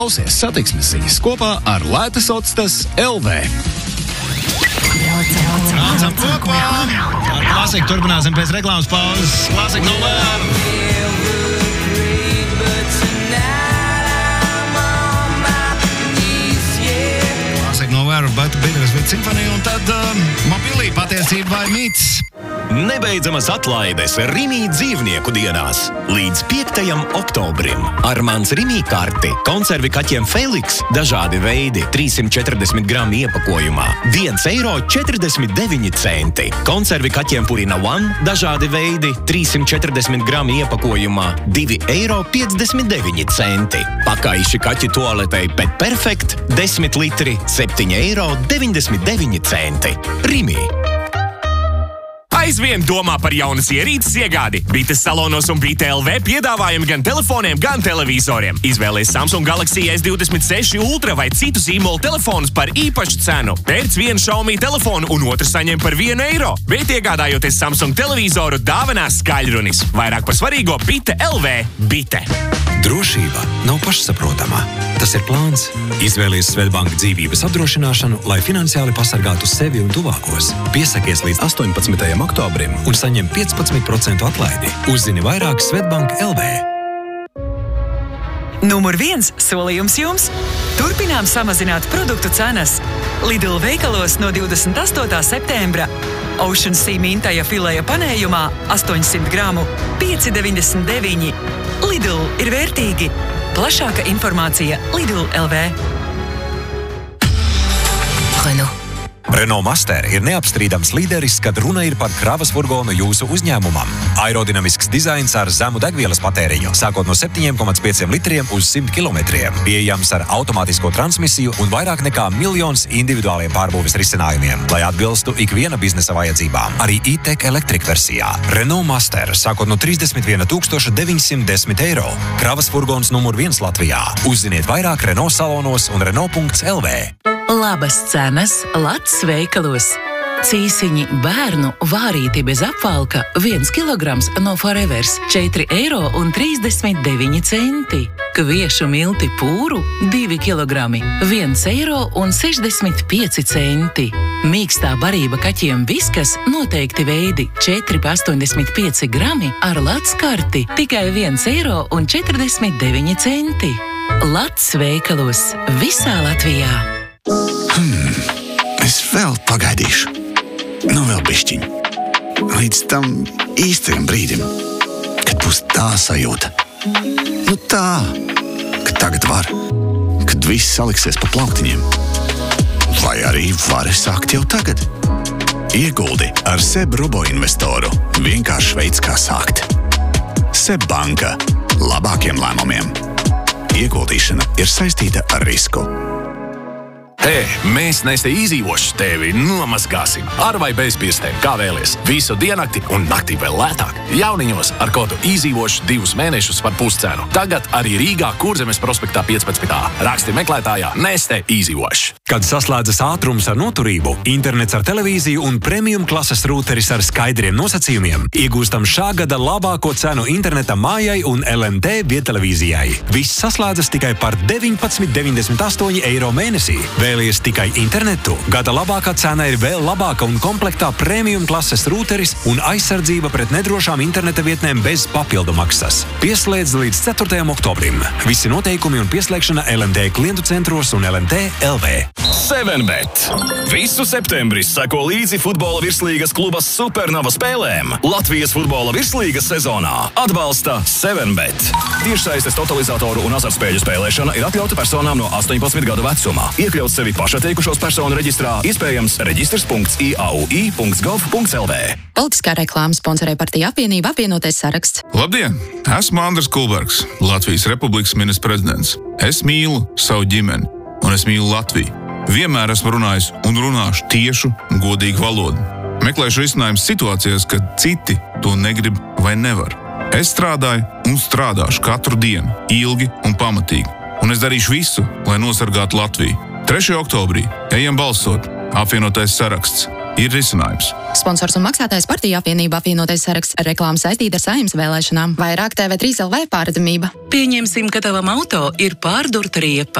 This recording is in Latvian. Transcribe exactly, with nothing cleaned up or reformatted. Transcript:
Klausies satiksmes ziņas kopā ar Lētas Ostas L V. Braucam kopā! Ar klasiku turpināsim pēc reklāmas pauzes. Klasika no Lēra! Klasika no Lēra, bet Biedras Vita simfonija un tad um, mobilī patiesība vai mīts. Nebeidzamas atlaides Rimī dzīvnieku dienās līdz piektajam oktobrim. Ar mans Rimī karti konservi kaķiem Feliks dažādi veidi trīssimt četrdesmit gramu iepakojumā viens eiro četrdesmit deviņi centi. Konservi kaķiem Purina One dažādi veidi trīssimt četrdesmit gramu iepakojumā divi eiro piecdesmit deviņi centi. Pakaiši kaķi toaletei Pet Perfect desmit litri septiņi eiro deviņdesmit deviņi centi. Rimī. Aizvien domā par jaunas ierīces iegādi. Bites salonos un Bite L V piedāvājumi gan telefoniem, gan televizoriem. Izvēlies Samsung Galaxy S divdesmit seši Ultra vai citu zīmolu telefonus par īpašu cenu. Pērc vienu Xiaomi telefonu un otru saņem par vienu eiro. Bet iegādājoties Samsung televizoru, dāvinās skaļrunis. Vairāk par svarīgo Bite L V. Bite. Drošība nav pašsaprotama. Tas ir plāns. Izvēlies Svedbanka dzīvības apdrošināšanu, lai finansiāli pasargātu sevi un tuvākos. Piesakies līdz astoņpadsmitajam oktobrim un saņem piecpadsmit procentu atlaidi. Uzzini vairāk Svedbanka L V. Numur viens solījums jums. Turpinām samazināt produktu cenas. Lidl veikalos no divdesmit astotā septembra. Ocean Sea mintaja fileja panējumā astoņsimt gramu pieci deviņdesmit deviņi. Lidl ir vērtīgi. Plašāka informācija Lidl L V. Renault. Renault Master ir neapstrīdams līderis, kad runa ir par kravas furgonu jūsu uzņēmumam. Aerodinamisks dizains ar zemu degvielas patēriņu, sākot no septiņiem komats pieciem litriem uz simt kilometriem. Pieejams ar automātisko transmisiju un vairāk nekā miljons individuāliem pārbūves risinājumiem, lai atbilstu ikviena biznesa vajadzībām. Arī e-tech Electric versijā. Renault Master, sākot no trīsdesmit viena tūkstoša deviņsimt desmit eiro. Kravas furgons numur viens Latvijā. Uzziniet vairāk Renault salonos un Renault punkts L V. Labas cenas Lats veikalos. Cīsiņi bērnu vārīti bez apvalka viens kilograms no Forevers četri eiro un trīsdesmit deviņi centi. Kviešu milti pūru divi kilogrami viens eiro un sešdesmit pieci centi. Mīkstā barība kaķiem Viskas noteikti veidi četri pa astoņdesmit pieci grami ar Lats karti tikai viens eiro un četrdesmit deviņi centi. Lats veikalos visā Latvijā. Hmm, es vēl pagaidīšu. Nu vēl bišķiņ. Līdz tam īstajam brīdim, kad būs tā sajūta. Nu tā, ka tagad var. Kad viss saliksies pa plauktiņiem. Vai arī vari sākt jau tagad. Ieguldi ar Seb Robo investoru. Vienkārši veids, kā sākt. Seb Banka. Labākiem lēmumiem. Ieguldīšana ir saistīta ar risku. Hei, mēs Neste izdzīvošu tevi nomazgāsim. Ar vai bez pirkstiem, kā vēlies. Visu diennakti un naktī vēl lētāk. Jauniņos ar kodu izdzīvošu divus mēnešus par puscenu. Tagad arī Rīgā Kurzemes prospektā piecpadsmit. Raksti meklētājā Neste izdzīvošu. Kad saslēdzas ātrums ar noturību, internets ar televīziju un premium klases rūteris ar skaidriem nosacījumiem, iegūstam šā gada labāko cenu interneta mājai un L M T viedtelevīzijai. Viss saslēdzas tikai par deviņpadsmit deviņdesmit astoņi eiro mēnesī. Vēlies tikai internetu? Gada labākā cena ir vēl labāka un komplektā premium klases rūteris un aizsardzība pret nedrošām interneta vietnēm bez papildu maksas. Pieslēdz līdz ceturtajam oktobrim. Visi noteikumi un pieslēgšana L M T klientu centros un L M T L V. seven bet. Visu septembris seko līdzi futbola virslīgas klubas Supernova spēlēm. Latvijas futbola virslīgas sezonā atbalsta seven bet. Tiešsaistes totalizatoru un azartspēļu spēlēšana ir atļauta personām no astoņpadsmit gadu vecumā. Iekļaut sevi pašatteikušos personu reģistrā, iespējams reģistrs punkts I A U I punkts gov punkts L V. Politiskā reklāma sponsorē partija apvienība apvienotais saraksts. Labdien! Esmu Andris Kulbergs, Latvijas Republikas ministrs prezidents. Es mīlu savu ģimeni un es mīlu Latviju. Vienmēr esmu runājis un runāšu tiešu un godīgu valodu. Meklēšu risinājumus situācijās, kad citi to negrib vai nevar. Es strādāju un strādāšu katru dienu, ilgi un pamatīgi. Un es darīšu visu, lai nosargātu Latviju. trešajā oktobrī ejam balsot. Apvienotais saraksts. ir risinājums. Sponsors un maksātājs Partiju apvienība apvienotais saraksts. Reklāma saistīta ar Saeimas vēlēšanām. Vairāk T V trīs L V pārredzamība. Pieņemsim, ka tavam auto ir pārdurta riepa.